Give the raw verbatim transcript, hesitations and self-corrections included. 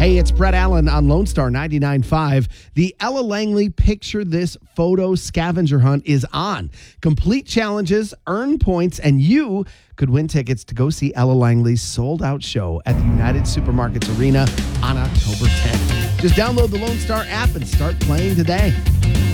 Hey, it's Brett Allen on Lone Star ninety-nine point five. The Ella Langley Picture This Photo Scavenger Hunt is on. Complete challenges, earn points, and you could win tickets to go see Ella Langley's sold-out show at the United Supermarkets Arena on October tenth. Just download the Lone Star app and start playing today.